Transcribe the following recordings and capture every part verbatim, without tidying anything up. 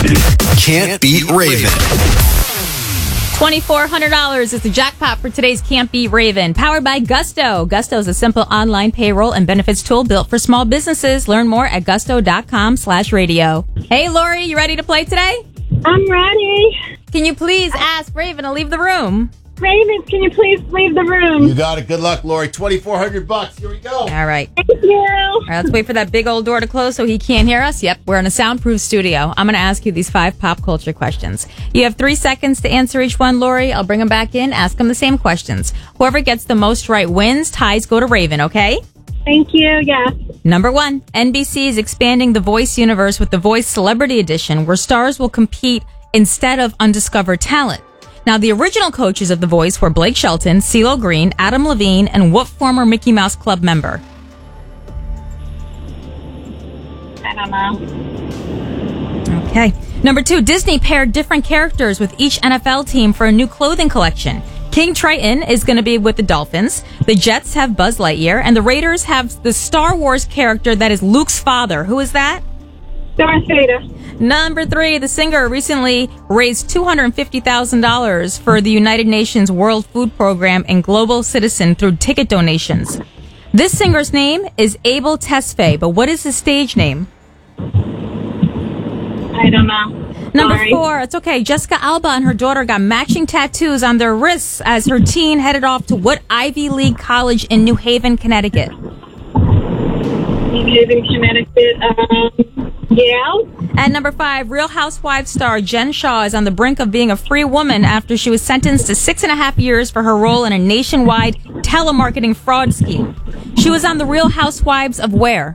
Can't Beat Raven. twenty-four hundred dollars is the jackpot for today's Can't Beat Raven. Powered by Gusto. Gusto is a simple online payroll and benefits tool built for small businesses. Learn more at gusto.com slash radio. Hey, Lori, you ready to play today? I'm ready. Can you please ask Raven to leave the room? Raven, can you please leave the room? You got it. Good luck, Lori. twenty-four hundred bucks. Here we go. All right. Thank you. All right, let's wait for that big old door to close so he can't hear us. Yep, we're in a soundproof studio. I'm going to ask you these five pop culture questions. You have three seconds to answer each one, Lori. I'll bring them back in, ask them the same questions. Whoever gets the most right wins. Ties go to Raven, okay? Thank you, yes. Number one, N B C is expanding the Voice universe with the Voice Celebrity Edition, where stars will compete instead of undiscovered talent. Now, the original coaches of The Voice were Blake Shelton, CeeLo Green, Adam Levine, and what former Mickey Mouse Club member? I don't know. Okay. Number two, Disney paired different characters with each N F L team for a new clothing collection. King Triton is going to be with the Dolphins. The Jets have Buzz Lightyear, and the Raiders have the Star Wars character that is Luke's father. Who is that? Darth Vader. Number three, the singer recently raised two hundred fifty thousand dollars for the United Nations World Food Program and Global Citizen through ticket donations. This singer's name is Abel Tesfaye, but what is his stage name? I don't know. Number Sorry. four, it's okay. Jessica Alba and her daughter got matching tattoos on their wrists as her teen headed off to what Ivy League college in New Haven, Connecticut? New Haven, Connecticut. Um, Yale. And number five, Real Housewives star Jen Shaw is on the brink of being a free woman after she was sentenced to six and a half years for her role in a nationwide telemarketing fraud scheme. She was on the Real Housewives of where?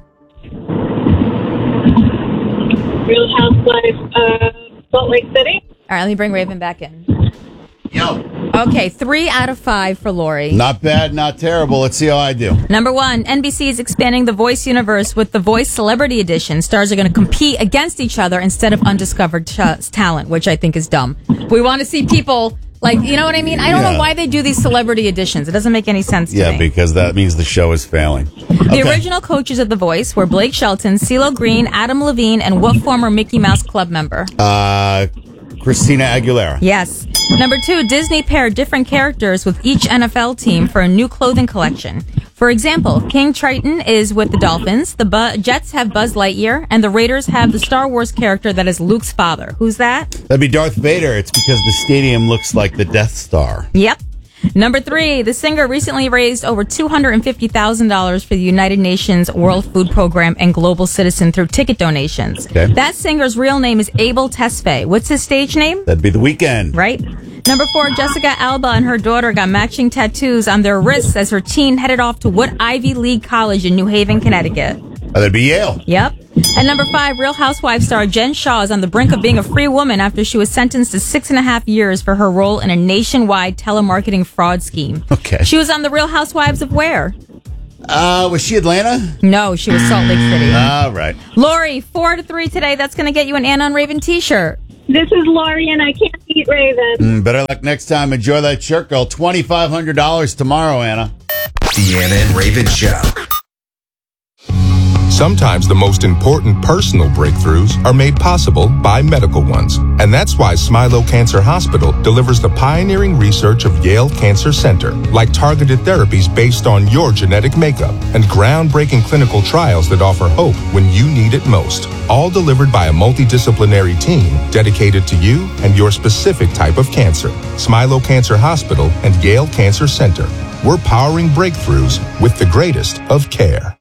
Real Housewives of Salt Lake City. All right, let me bring Raven back in. Yo. Okay, three out of five for Lori. Not bad, not terrible. Let's see how I do. Number one, N B C is expanding the Voice universe with the Voice Celebrity Edition. Stars are going to compete against each other instead of undiscovered ch- talent, which I think is dumb. We want to see people, like, you know what I mean? I don't Yeah. know why they do these celebrity editions. It doesn't make any sense to Yeah, me. because that means the show is failing. The Okay. original coaches of The Voice were Blake Shelton, CeeLo Green, Adam Levine, and what former Mickey Mouse Club member? Uh, Christina Aguilera. Yes. Number two, Disney paired different characters with each N F L team for a new clothing collection. For example, King Triton is with the Dolphins, the Bu- Jets have Buzz Lightyear, and the Raiders have the Star Wars character that is Luke's father. Who's that? That'd be Darth Vader. It's because the stadium looks like the Death Star. Yep. Number three, the singer recently raised over two hundred fifty thousand dollars for the United Nations World Food Program and Global Citizen through ticket donations. Okay. That singer's real name is Abel Tesfaye. What's his stage name? That'd be The Weeknd. Right? Number four, Jessica Alba and her daughter got matching tattoos on their wrists as her teen headed off to what Ivy League college in New Haven, Connecticut? Uh, that'd be Yale. Yep. And number five, Real Housewives star Jen Shaw is on the brink of being a free woman after she was sentenced to six and a half years for her role in a nationwide telemarketing fraud scheme. Okay. She was on the Real Housewives of where? Uh, was she Atlanta? No, she was Salt Lake City. All right. Lori, four to three today. That's going to get you an Anna on Raven t-shirt. This is Laurie, and I can't beat Raven. Mm, better luck next time. Enjoy that shirt, girl. twenty-five hundred dollars tomorrow, Anna. The Anna and Raven Show. Sometimes the most important personal breakthroughs are made possible by medical ones. And that's why Smilow Cancer Hospital delivers the pioneering research of Yale Cancer Center, like targeted therapies based on your genetic makeup and groundbreaking clinical trials that offer hope when you need it most. All delivered by a multidisciplinary team dedicated to you and your specific type of cancer. Smilow Cancer Hospital and Yale Cancer Center. We're powering breakthroughs with the greatest of care.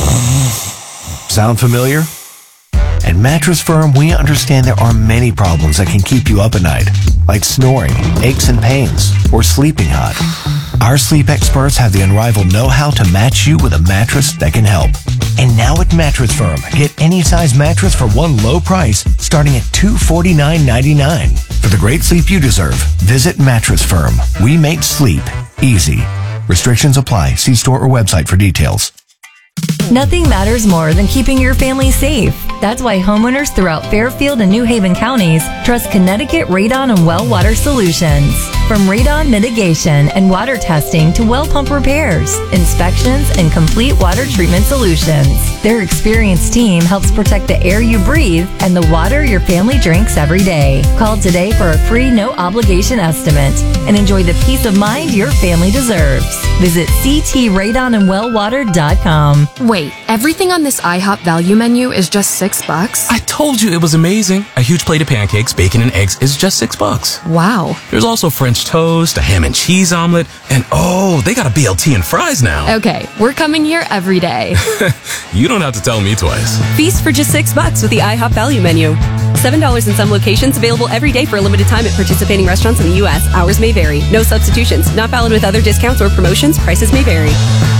Sound familiar? At Mattress Firm, we understand there are many problems that can keep you up at night, like snoring, aches and pains, or sleeping hot. Our sleep experts have the unrivaled know-how to match you with a mattress that can help. And now at Mattress Firm, get any size mattress for one low price, starting at two hundred forty-nine ninety-nine. For the great sleep you deserve, visit Mattress Firm. We make sleep easy. Restrictions apply. See store or website for details. Nothing matters more than keeping your family safe. That's why homeowners throughout Fairfield and New Haven counties trust Connecticut Radon and Well Water Solutions. From radon mitigation and water testing to well pump repairs, inspections, and complete water treatment solutions, their experienced team helps protect the air you breathe and the water your family drinks every day. Call today for a free no-obligation estimate and enjoy the peace of mind your family deserves. Visit c t radon and well water dot com. Wait, everything on this IHOP value menu is just six bucks? I told you it was amazing. A huge plate of pancakes, bacon, and eggs is just six bucks. Wow. There's also French toast, a ham and cheese omelet, and oh, they got a B L T and fries now. Okay, we're coming here every day. You don't have to tell me twice. Feast for just six bucks with the IHOP value menu. Seven dollars in some locations, available every day for a limited time at participating restaurants in the U S. Hours may vary. No substitutions. Not valid with other discounts or promotions. Prices may vary.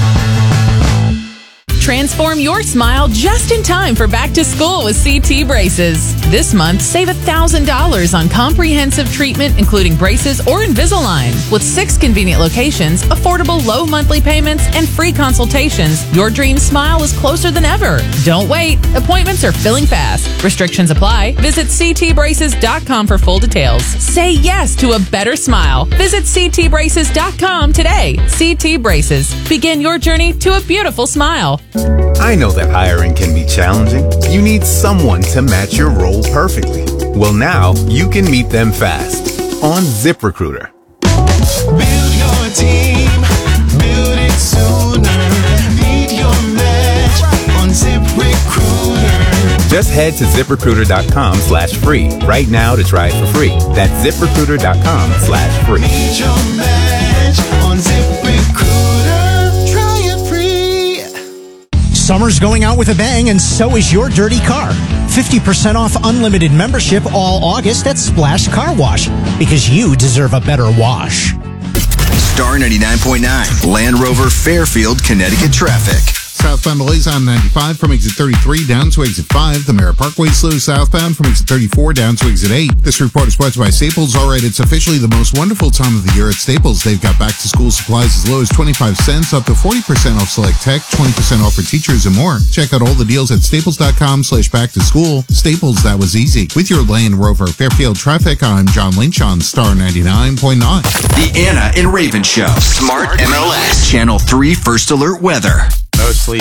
Transform your smile just in time for back to school with C T Braces. This month, save one thousand dollars on comprehensive treatment, including braces or Invisalign. With six convenient locations, affordable low monthly payments, and free consultations, your dream smile is closer than ever. Don't wait. Appointments are filling fast. Restrictions apply. Visit c t braces dot com for full details. Say yes to a better smile. Visit c t braces dot com today. C T Braces. Begin your journey to a beautiful smile. I know that hiring can be challenging. You need someone to match your role perfectly. Well, now you can meet them fast on ZipRecruiter. Build your team, build it sooner. Meet your match on ZipRecruiter. Just head to ZipRecruiter.com slash free right now to try it for free. That's ZipRecruiter.com slash free. Meet your match on ZipRecruiter. Try it free. Summer's going out with a bang, and so is your dirty car. fifty percent off unlimited membership all August at Splash Car Wash, because you deserve a better wash. Star ninety-nine point nine, Land Rover, Fairfield, Connecticut traffic. Southbound delays on ninety-five from exit thirty-three down to exit five. The Merritt Parkway slow southbound from exit thirty-four down to exit eight. This report is brought to you by Staples. All right, it's officially the most wonderful time of the year at Staples. They've got back to school supplies as low as twenty-five cents up to forty percent off select tech, twenty percent off for teachers and more. Check out all the deals at staples.com slash back to school. Staples, that was easy. With your Land Rover Fairfield traffic, I'm John Lynch on Star ninety-nine point nine. The Anna and Raven Show. Smart M L S. Channel three First Alert Weather. Mostly